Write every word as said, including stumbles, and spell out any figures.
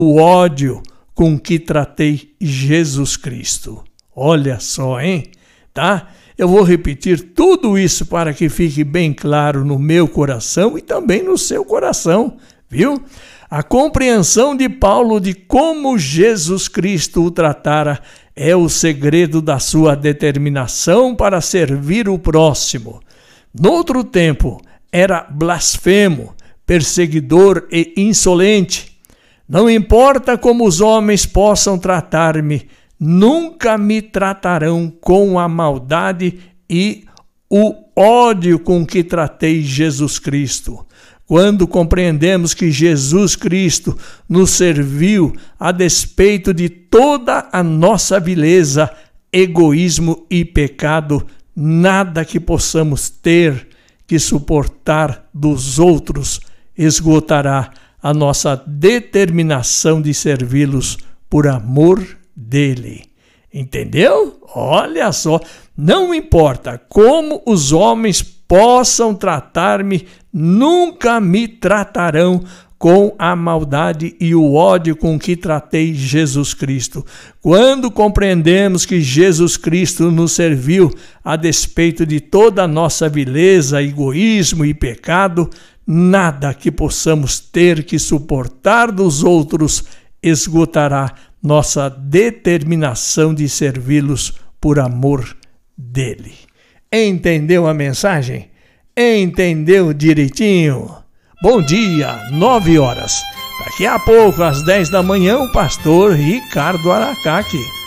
o ódio com que tratei Jesus Cristo. Olha só, hein? Tá? Eu vou repetir tudo isso para que fique bem claro no meu coração e também no seu coração, viu? A compreensão de Paulo de como Jesus Cristo o tratara é o segredo da sua determinação para servir o próximo. Noutro tempo, era blasfemo, perseguidor e insolente. Não importa como os homens possam tratar-me, nunca me tratarão com a maldade e o ódio com que tratei Jesus Cristo. Quando compreendemos que Jesus Cristo nos serviu a despeito de toda a nossa vileza, egoísmo e pecado, nada que possamos ter que suportar dos outros esgotará a nossa determinação de servi-los por amor dele. Entendeu? Olha só, não importa como os homens possam tratar-me, nunca me tratarão com a maldade e o ódio com que tratei Jesus Cristo. Quando compreendemos que Jesus Cristo nos serviu a despeito de toda a nossa vileza, egoísmo e pecado, nada que possamos ter que suportar dos outros esgotará nossa determinação de servi-los por amor dele. Entendeu a mensagem? Entendeu direitinho? Bom dia, nove horas. Daqui a pouco, às dez da manhã, o pastor Ricardo Aracaki.